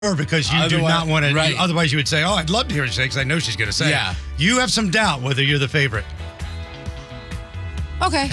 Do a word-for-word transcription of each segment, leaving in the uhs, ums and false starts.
because you otherwise, do not want to. Right. Otherwise, you would say, "Oh, I'd love to hear what she say," because I know she's going to say. Yeah. You have some doubt whether you're the favorite. Okay.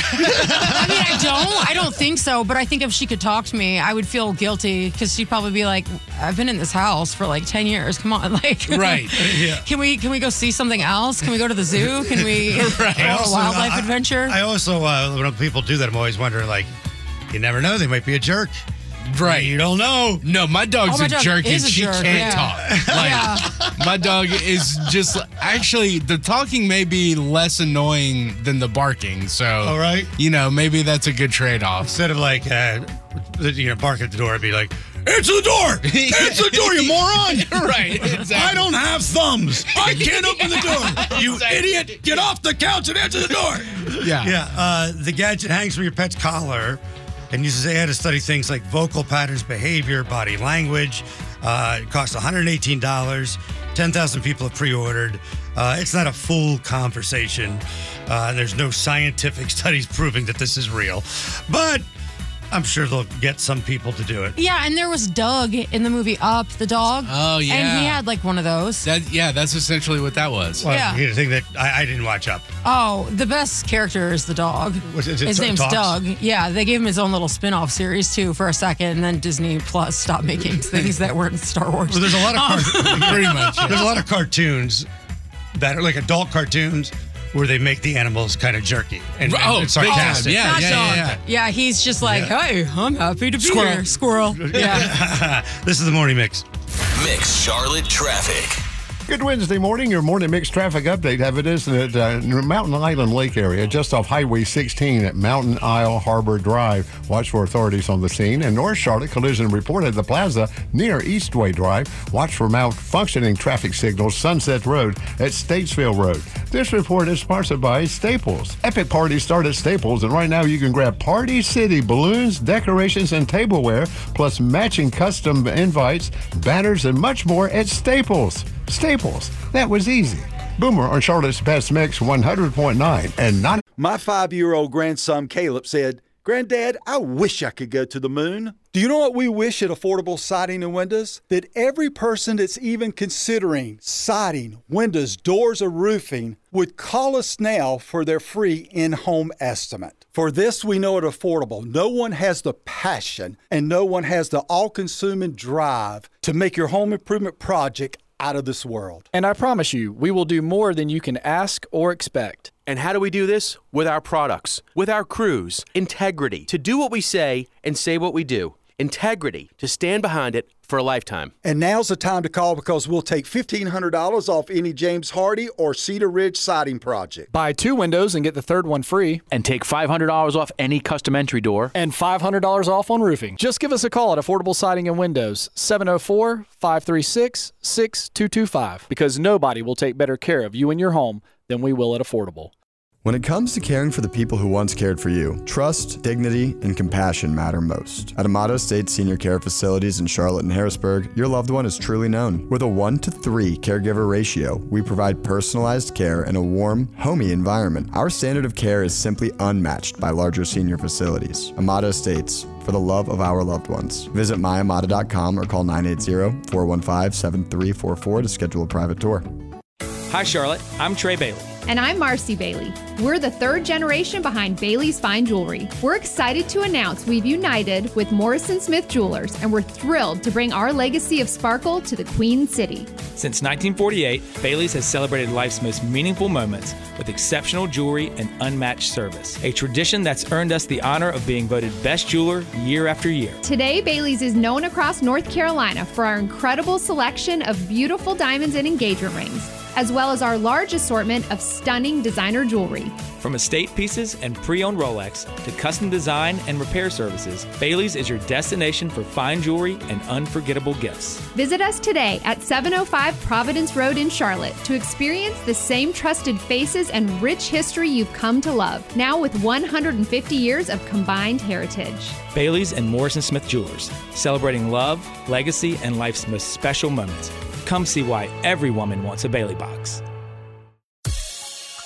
I mean, I don't. I don't think so. But I think if she could talk to me, I would feel guilty because she'd probably be like, "I've been in this house for like ten years. Come on, like, Right? Yeah. Can we can we go see something else? Can we go to the zoo? Can we Right. go on a Also, wildlife I, adventure?" I also, uh, when people do that, I'm always wondering, like, you never know, they might be a jerk. Right. You don't know. No, my dog's Oh, my a dog jerk and is a she jerk, can't yeah. talk. Like, Yeah. my dog is just actually the talking may be less annoying than the barking. So, All right. you know, maybe that's a good trade-off. Instead of like, uh, you know, bark at the door, it'd be like, "Answer the door! Answer the door, you moron!" Right. Exactly. I don't have thumbs. I can't open the door. You idiot! Get off the couch and answer the door. Yeah. Yeah. Uh, the gadget hangs from your pet's collar and uses A I to study things like vocal patterns, behavior, body language. Uh, it costs one hundred eighteen dollars. ten thousand people have pre-ordered. Uh, it's not a full conversation. Uh, there's no scientific studies proving that this is real, but I'm sure they'll get some people to do it. Yeah, and there was Doug in the movie Up, the dog. Oh, yeah. And he had like one of those. That, yeah, that's essentially what that was. Well, Yeah. here's the thing that I, I didn't watch Up. Oh, the best character is the dog. Was it- his it name's talks? Doug. Yeah, they gave him his own little spin-off series too for a second, and then Disney Plus stopped making things that weren't Star Wars. Well, there's a lot of car- Pretty much. Yeah. there's a lot of cartoons that are like adult cartoons where they make the animals kind of jerky and, and Oh, it's sarcastic. big time. Yeah, Not yeah, Dog. yeah, Yeah, he's just like, Yeah. "Hey, I'm happy to be Squirrel. here." Squirrel. Yeah. This is the morning mix. Mix Charlotte traffic. Good Wednesday morning. Your morning mix traffic update. Have it is at uh, Mountain Island Lake area, just off Highway sixteen at Mountain Isle Harbor Drive. Watch for authorities on the scene. And North Charlotte collision report at the plaza near Eastway Drive. Watch for malfunctioning traffic signals. Sunset Road at Statesville Road. This report is sponsored by Staples. Epic parties start at Staples, and right now you can grab Party City balloons, decorations, and tableware, plus matching custom invites, banners, and much more at Staples. Staples. That was easy. Boomer on Charlotte's Best Mix one hundred point nine and not. My five-year-old grandson Caleb said, "Granddad, I wish I could go to the moon." Do you know what we wish at Affordable Siding and Windows? That every person that's even considering siding, windows, doors, or roofing would call us now for their free in-home estimate. For this, we know at Affordable, no one has the passion and no one has the all-consuming drive to make your home improvement project out of this world. And I promise you, we will do more than you can ask or expect. And how do we do this? With our products, with our crews, integrity, to do what we say and say what we do. Integrity, to stand behind it for a lifetime. And now's the time to call because we'll take fifteen hundred dollars off any James Hardy or Cedar Ridge siding project. Buy two windows and get the third one free. And take five hundred dollars off any custom entry door. And five hundred dollars off on roofing. Just give us a call at Affordable Siding and Windows, seven oh four, five three six, six two two five. Because nobody will take better care of you and your home than we will at Affordable. When it comes to caring for the people who once cared for you, trust, dignity, and compassion matter most. At Amato State Senior Care Facilities in Charlotte and Harrisburg, your loved one is truly known. With a one to three caregiver ratio, we provide personalized care in a warm, homey environment. Our standard of care is simply unmatched by larger senior facilities. Amato Estates, for the love of our loved ones. Visit my amata dot com or call nine eight zero, four one five, seven three four four to schedule a private tour. Hi, Charlotte. I'm Trey Bailey. And I'm Marcy Bailey. We're the third generation behind Bailey's Fine Jewelry. We're excited to announce we've united with Morrison Smith Jewelers, and we're thrilled to bring our legacy of sparkle to the Queen City. Since nineteen forty-eight, Bailey's has celebrated life's most meaningful moments with exceptional jewelry and unmatched service. A tradition that's earned us the honor of being voted best jeweler year after year. Today, Bailey's is known across North Carolina for our incredible selection of beautiful diamonds and engagement rings, as well as our large assortment of stunning designer jewelry. From estate pieces and pre-owned Rolex to custom design and repair services, Bailey's is your destination for fine jewelry and unforgettable gifts. Visit us today at seven oh five Providence Road in Charlotte to experience the same trusted faces and rich history you've come to love, now with one hundred fifty years of combined heritage. Bailey's and Morrison Smith Jewelers, celebrating love, legacy, and life's most special moments. Come see why every woman wants a Bailey box.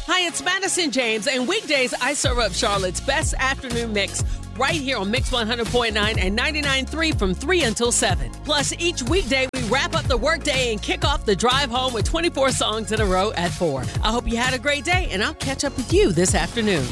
Hi, it's Madison James, and weekdays I serve up Charlotte's best afternoon mix right here on Mix one hundred point nine and ninety-nine point three from three until seven. Plus, each weekday we wrap up the workday and kick off the drive home with twenty-four songs in a row at four. I hope you had a great day, and I'll catch up with you this afternoon.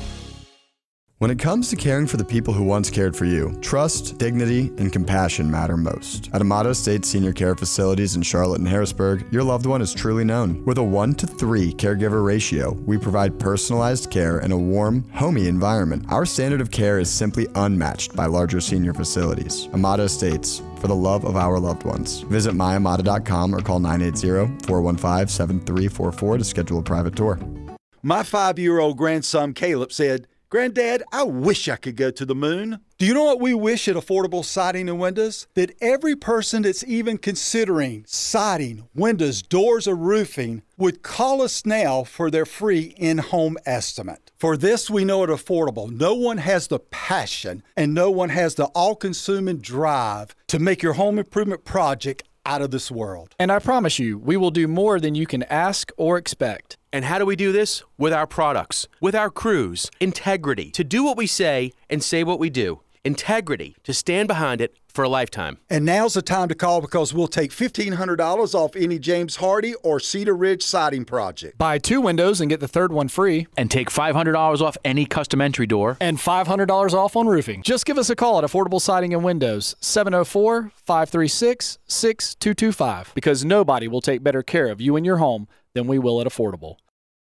When it comes to caring for the people who once cared for you, trust, dignity, and compassion matter most. At Amato State Senior Care Facilities in Charlotte and Harrisburg, your loved one is truly known. With a one to three caregiver ratio, we provide personalized care in a warm, homey environment. Our standard of care is simply unmatched by larger senior facilities. Amato Estates, for the love of our loved ones. Visit my amata dot com or call nine eight zero, four one five, seven three four four to schedule a private tour. My five-year-old grandson Caleb said, "Granddad, I wish I could go to the moon." Do you know what we wish at Affordable Siding and Windows? That every person that's even considering siding, windows, doors, or roofing would call us now for their free in-home estimate. For this, we know at Affordable, no one has the passion and no one has the all-consuming drive to make your home improvement project out of this world. And I promise you, we will do more than you can ask or expect. And how do we do this? With our products, with our crews, integrity to do what we say and say what we do. Integrity to stand behind it for a lifetime. And now's the time to call because we'll take fifteen hundred dollars off any James Hardy or Cedar Ridge siding project. Buy two windows and get the third one free. And take five hundred dollars off any custom entry door. And five hundred dollars off on roofing. Just give us a call at Affordable Siding and Windows, seven oh four, five three six, six two two five, because nobody will take better care of you and your home than we will at Affordable.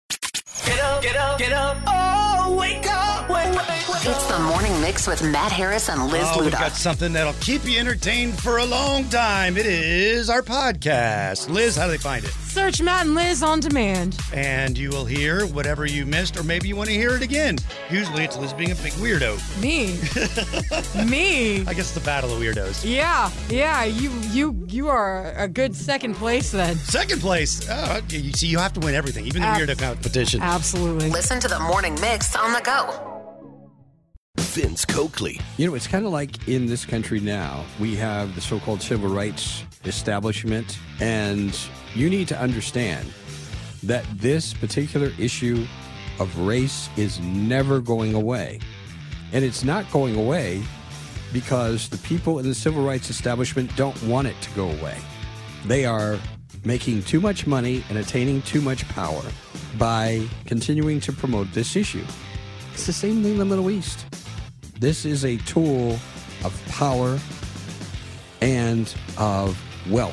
Get up, get up, get up. Oh, wake up, wake, wake, wake up. It's the Morning Mix with Matt Harris and Liz Oh, we've Luda. got something that'll keep you entertained for a long time. It is our podcast. Liz, how do they find it? Search Matt and Liz on demand. And you will hear whatever you missed, or maybe you want to hear it again. Usually it's Liz being a big weirdo. Me. Me. I guess the battle of weirdos. Yeah, yeah. You you you are a good second place then. Second place. Oh, you see, you have to win everything, even the Ab- weirdo competition. Absolutely. Listen to the Morning Mix on the go. Vince Coakley. You know, it's kind of like in this country now, we have the so-called civil rights establishment, and you need to understand that this particular issue of race is never going away. And it's not going away because the people in the civil rights establishment don't want it to go away. They are making too much money and attaining too much power by continuing to promote this issue. It's the same thing in the Middle East. This is a tool of power and of wealth.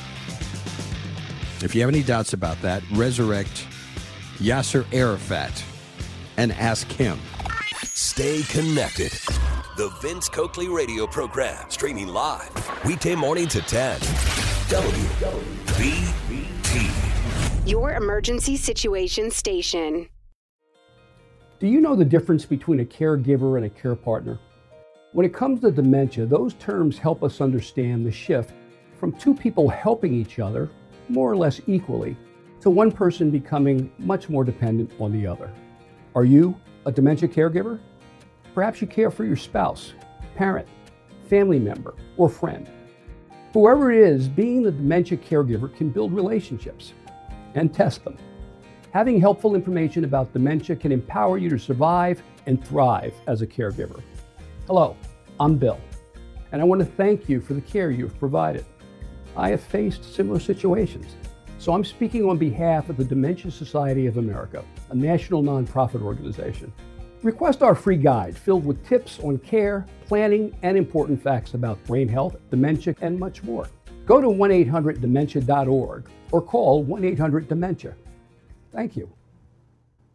If you have any doubts about that, resurrect Yasser Arafat and ask him. Stay connected. The Vince Coakley radio program, streaming live weekday morning to ten. W B T. Your emergency situation station. Do you know the difference between a caregiver and a care partner? When it comes to dementia, those terms help us understand the shift from two people helping each other, more or less equally, to one person becoming much more dependent on the other. Are you a dementia caregiver? Perhaps you care for your spouse, parent, family member, or friend. Whoever it is, being the dementia caregiver can build relationships and test them. Having helpful information about dementia can empower you to survive and thrive as a caregiver. Hello, I'm Bill, and I want to thank you for the care you've provided. I have faced similar situations, so I'm speaking on behalf of the Dementia Society of America, a national nonprofit organization. Request our free guide filled with tips on care, planning, and important facts about brain health, dementia, and much more. Go to one eight hundred dementia dot org or call one eight hundred dementia. Thank you.